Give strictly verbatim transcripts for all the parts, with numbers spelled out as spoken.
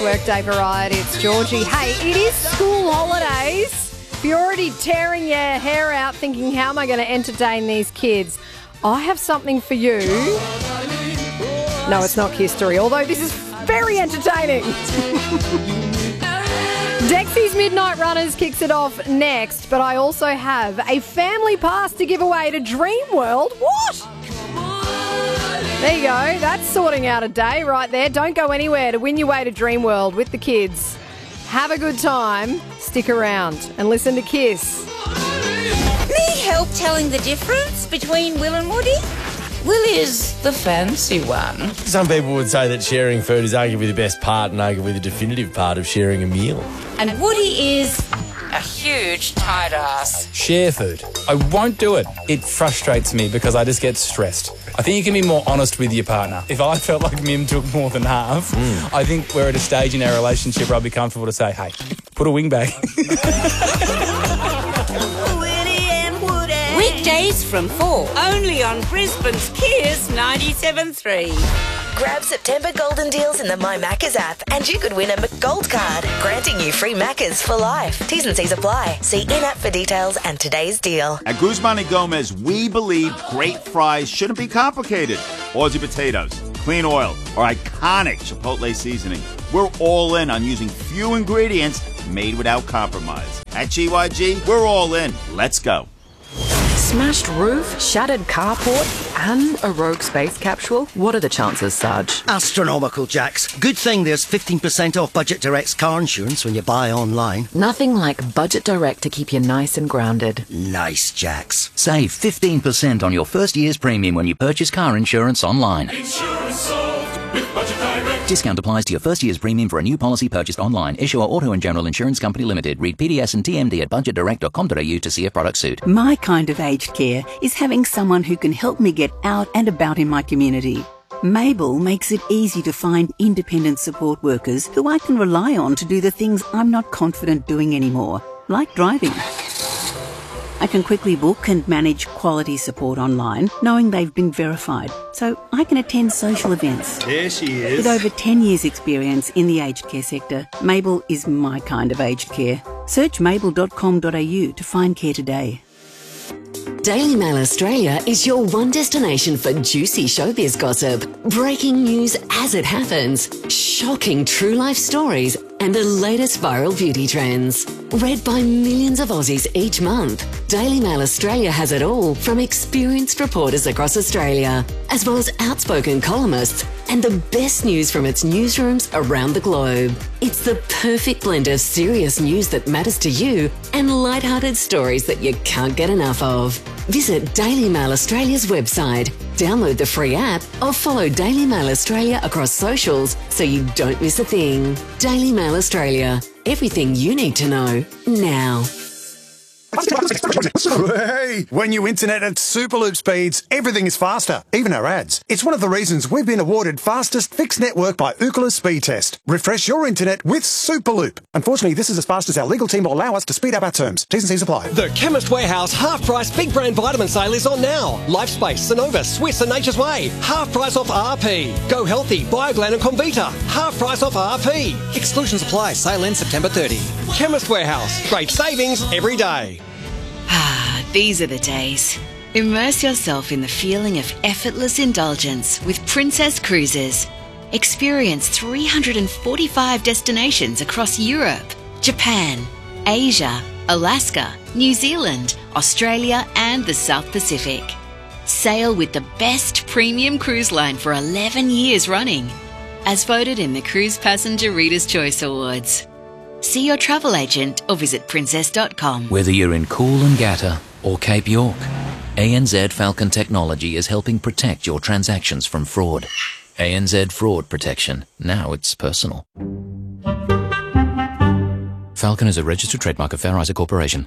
Workday Variety. It's Georgie. Hey, it is school holidays. If you're already tearing your hair out thinking, how am I going to entertain these kids? I have something for you. No, it's not history, although this is very entertaining. Dexy's Midnight Runners kicks it off next, but I also have a family pass to give away to Dreamworld. What? There you go. That's sorting out a day right there. Don't go anywhere to win your way to Dreamworld with the kids. Have a good time. Stick around and listen to Kiss. Need help telling the difference between Will and Woody? Will is the fancy one. Some people would say that sharing food is arguably the best part and arguably the definitive part of sharing a meal. And Woody is a huge tight ass. Share food. I won't do it. It frustrates me because I just get stressed. I think you can be more honest with your partner. If I felt like Mim took more than half, mm. I think we're at a stage in our relationship where I'd be comfortable to say, hey, put a wing back. Weekdays from four, only on Brisbane's Kiss ninety-seven point three. Grab September golden deals in the My Maccas app and you could win a McGold card, granting you free Maccas for life. T's and C's apply. See in-app for details and today's deal. At Guzman and Gomez, we believe great fries shouldn't be complicated. Aussie potatoes, clean oil, or iconic Chipotle seasoning. We're all in on using few ingredients made without compromise. At G Y G, we're all in. Let's go. Smashed roof, shattered carport, and a rogue space capsule? What are the chances, Sarge? Astronomical, Jax. Good thing there's fifteen percent off Budget Direct's car insurance when you buy online. Nothing like Budget Direct to keep you nice and grounded. Nice, Jax. Save fifteen percent on your first year's premium when you purchase car insurance online. Insurance solved with Budget Direct. Discount applies to your first year's premium for a new policy purchased online. Issuer Auto and General Insurance Company Limited. Read P D S and T M D at budget direct dot com dot a u to see if products suit. My kind of aged care is having someone who can help me get out and about in my community. Mabel makes it easy to find independent support workers who I can rely on to do the things I'm not confident doing anymore, like driving. I can quickly book and manage quality support online, knowing they've been verified, so I can attend social events. There she is. With over ten years' experience in the aged care sector, Mabel is my kind of aged care. Search mabel dot com dot a u to find care today. Daily Mail Australia is your one destination for juicy showbiz gossip, breaking news as it happens, shocking true life stories, and the latest viral beauty trends. Read by millions of Aussies each month, Daily Mail Australia has it all from experienced reporters across Australia, as well as outspoken columnists and the best news from its newsrooms around the globe. It's the perfect blend of serious news that matters to you and lighthearted stories that you can't get enough of. Visit Daily Mail Australia's website, download the free app, or follow Daily Mail Australia across socials so you don't miss a thing. Daily Mail Australia. Everything you need to know now. Hey, when you internet at Superloop speeds, everything is faster, even our ads. It's one of the reasons we've been awarded fastest fixed network by Ookla Speed Test. Refresh your internet with Superloop. Unfortunately, this is as fast as our legal team will allow us to speed up our terms. T's and C's apply. The Chemist Warehouse half-price big brand vitamin sale is on now. Lifespace, Sonova, Swiss and Nature's Way. Half price off R P. Go Healthy, Bioglan and Comvita. Half price off R P. Exclusions apply. Sale ends September thirtieth. Chemist Warehouse. Great savings every day. Ah, these are the days. Immerse yourself in the feeling of effortless indulgence with Princess Cruises. Experience three hundred forty-five destinations across Europe, Japan, Asia, Alaska, New Zealand, Australia and the South Pacific. Sail with the best premium cruise line for eleven years running, as voted in the Cruise Passenger Reader's Choice Awards. See your travel agent or visit princess dot com. Whether you're in Coolangatta or Cape York, A N Z Falcon Technology is helping protect your transactions from fraud. A N Z Fraud Protection. Now it's personal. Falcon is a registered trademark of Fair Isaac Corporation.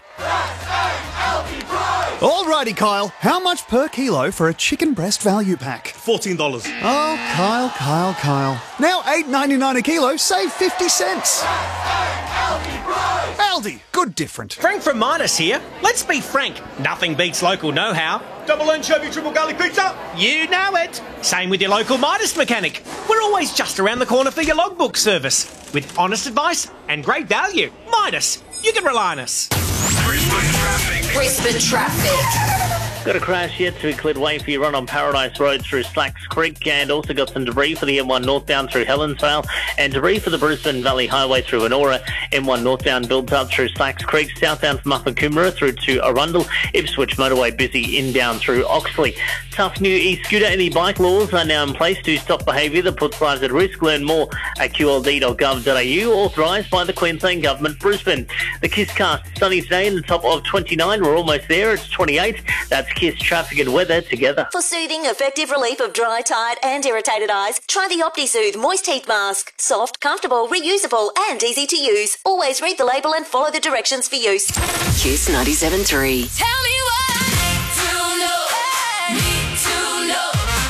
Alrighty, Kyle. How much per kilo for a chicken breast value pack? fourteen dollars. Oh, Kyle, Kyle, Kyle. Now eight ninety-nine a kilo, save fifty cents. Aldi Aldi, good different. Frank from Midas here. Let's be frank, nothing beats local know-how. Double anchovy, triple garlic pizza. You know it. Same with your local Midas mechanic. We're always just around the corner for your logbook service. With honest advice and great value. Midas, you can rely on us. Brisbane traffic. Brisbane traffic. Got a crash yet to cleared way for your run on Paradise Road through Slacks Creek, and also got some debris for the M one northbound through Helensvale, and debris for the Brisbane Valley Highway through Enora. M one northbound builds up through Slacks Creek, southbound from Upper Coomera through to Arundel. Ipswich motorway busy inbound through Oxley. Tough new e-scooter and e-bike laws are now in place to stop behaviour that puts lives at risk. Learn more at q l d dot gov dot a u, authorised by the Queensland Government, Brisbane. The KISScast, sunny today in the top of twenty-nine. We're almost there. It's twenty-eight. That's KISS traffic and weather together. For soothing, effective relief of dry, tired and irritated eyes, try the OptiSoothe Moist Heat Mask. Soft, comfortable, reusable and easy to use. Always read the label and follow the directions for use. Kiss ninety-seven point three. Tell me what to know. Need to know.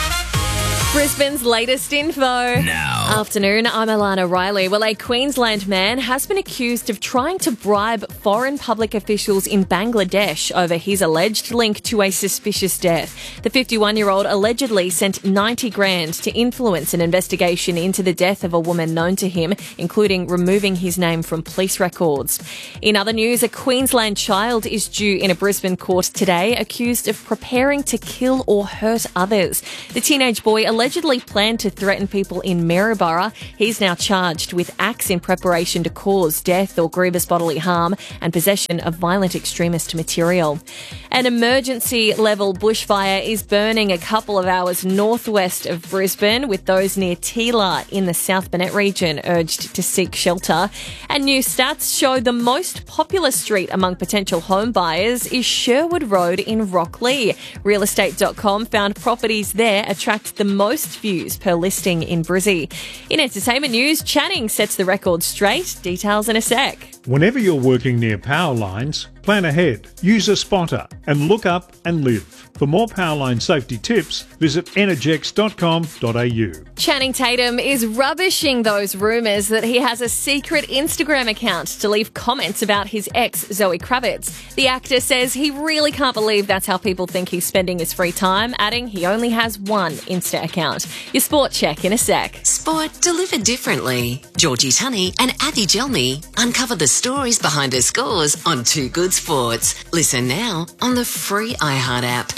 Brisbane's latest info. Now. Afternoon, I'm Alana Riley. Well, a Queensland man has been accused of trying to bribe foreign public officials in Bangladesh over his alleged link to a suspicious death. The fifty-one-year-old allegedly sent ninety grand to influence an investigation into the death of a woman known to him, including removing his name from police records. In other news, a Queensland child is due in a Brisbane court today, accused of preparing to kill or hurt others. The teenage boy allegedly planned to threaten people in Maryborough. He's now charged with acts in preparation to cause death or grievous bodily harm and possession of violent extremist material. An emergency level bushfire is burning a couple of hours northwest of Brisbane, with those near Teela in the South Burnett region urged to seek shelter. And new stats show the most popular street among potential home buyers is Sherwood Road in Rocklea. real estate dot com found properties there attract the most views per listing in Brizzy. In entertainment news, Channing sets the record straight. Details in a sec. Whenever you're working near power lines, plan ahead, use a spotter, and look up and live. For more Powerline safety tips, visit energex dot com dot a u. Channing Tatum is rubbishing those rumours that he has a secret Instagram account to leave comments about his ex, Zoe Kravitz. The actor says he really can't believe that's how people think he's spending his free time, adding he only has one Insta account. Your sport check in a sec. Sport delivered differently. Georgie Tunney and Abby Gelmy uncover the stories behind their scores on Two Good Sports. Listen now on the free iHeart app.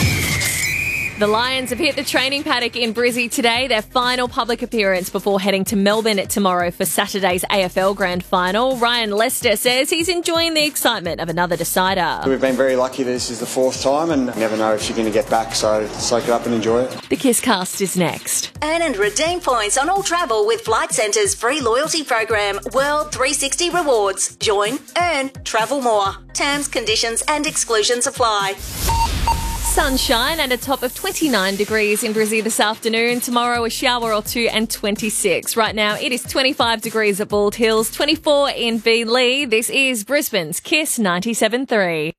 The Lions have hit the training paddock in Brizzy today, their final public appearance before heading to Melbourne tomorrow for Saturday's A F L Grand Final. Ryan Lester says he's enjoying the excitement of another decider. We've been very lucky that this is the fourth time and never know if you're going to get back, so soak it up and enjoy it. The KISScast is next. Earn and redeem points on all travel with Flight Centre's free loyalty program, World three sixty Rewards. Join, earn, travel more. Terms, conditions and exclusions apply. Sunshine and a top of twenty-nine degrees in Brizzy this afternoon. Tomorrow a shower or two and twenty-six. Right now it is twenty-five degrees at Bald Hills, twenty-four in Beeley. This is Brisbane's Kiss ninety-seven point three.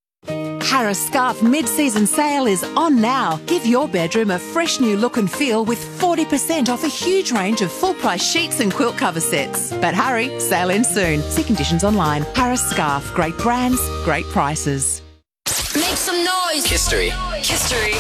Harris Scarf mid-season sale is on now. Give your bedroom a fresh new look and feel with forty percent off a huge range of full-price sheets and quilt cover sets. But hurry, sale ends soon. See conditions online. Harris Scarf, great brands, great prices. Make some noise. History. History.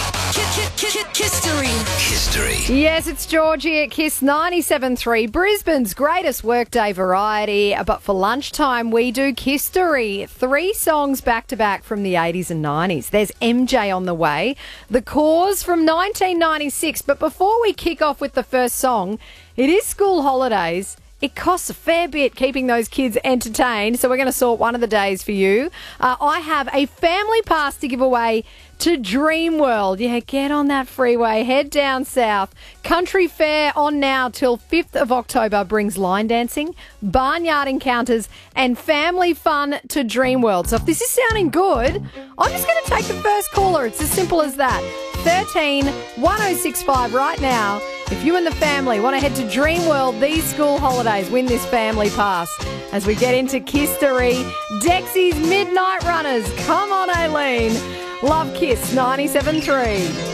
History. History. Yes, it's Georgie at Kiss ninety-seven point three, Brisbane's greatest workday variety. But for lunchtime, we do Kistory. Three songs back-to-back from the eighties and nineties. There's M J on the way, The Cause from nineteen ninety-six. But before we kick off with the first song, it is school holidays. It costs a fair bit keeping those kids entertained, so we're going to sort one of the days for you. Uh, I have a family pass to give away to Dreamworld. Yeah, get on that freeway, head down south. Country Fair on now till fifth of October brings line dancing, barnyard encounters and family fun to Dreamworld. So if this is sounding good, I'm just going to take the first caller. It's as simple as that. thirteen one oh six five right now. If you and the family want to head to Dreamworld these school holidays, win this family pass. As we get into Kistory, Dexy's Midnight Runners. Come on, Aileen. Love Kiss ninety-seven point three.